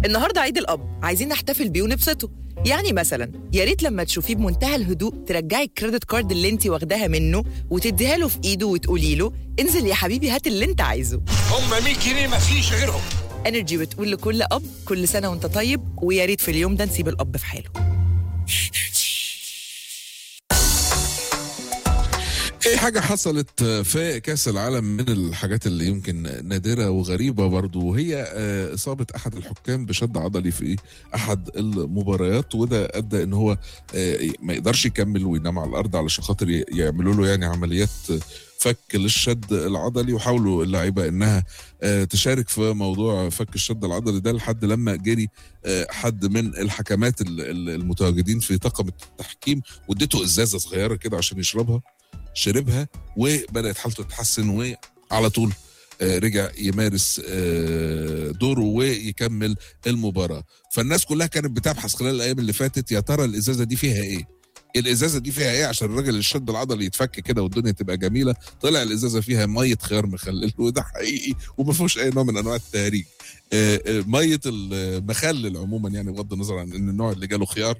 النهارده عيد الأب، عايزين نحتفل بيه ونبسطه. يعني مثلا يا ريت لما تشوفيه بمنتهى الهدوء ترجعي الكريدت كارد اللي انت واخداها منه وتديها له في ايده وتقولي له انزل يا حبيبي هات اللي انت عايزه. هم 100 جنيه مفيش غيرهم. انرجي بتقول لكل اب كل سنه وانت طيب، ويا ريت في اليوم ده نسيب الاب في حاله. ايه حاجة حصلت في كأس العالم من الحاجات اللي يمكن نادرة وغريبة برضو، وهي إصابة أحد الحكام بشد عضلي في أحد المباريات، وده أدى إن هو ما يقدرش يكمل وينام على الأرض علشان خاطر يعملوا له يعني عمليات فك للشد العضلي. وحاولوا اللعيبة إنها تشارك في موضوع فك الشد العضلي ده لحد لما جري حد من الحكمات المتواجدين في طاقم التحكيم واديته إزازة صغيرة كده عشان يشربها. شربها وبدأت حالته تتحسن، وعلى طول رجع يمارس دوره ويكمل المباراة. فالناس كلها كانت بتبحث خلال الأيام اللي فاتت يا ترى الإزازة دي فيها إيه؟ الإزازة دي فيها إيه عشان الراجل الشد العضلي يتفك كده والدنيا تبقى جميلة؟ طلع الإزازة فيها مية خيار مخلل، وده حقيقي وما فيهوش أي نوع من أنواع التهريج. مية المخلل عموما، يعني بغض النظر عن إن النوع اللي جاله خيار،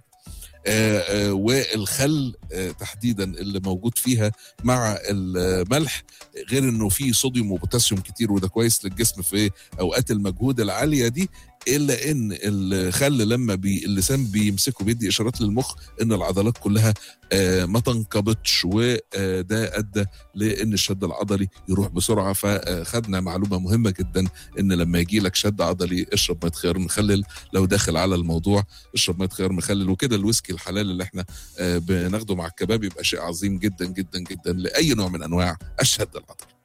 والخل تحديدا اللي موجود فيها مع الملح، غير انه فيه صوديوم وبوتاسيوم كتير وده كويس للجسم في اوقات المجهود العاليه دي. الا ان الخل لما اللسان بيمسكه بيدي اشارات للمخ ان العضلات كلها ما تنقبضش، وده ادى لان الشد العضلي يروح بسرعه. فخدنا معلومه مهمه جدا ان لما يجي لك شد عضلي اشرب ميه خيار مخلل. لو داخل على الموضوع اشرب ميه خيار مخلل، وكده الويسكي الحلال اللي احنا بناخده مع الكباب يبقى شيء عظيم جدا جدا جدا لاي نوع من انواع الشد العضلي.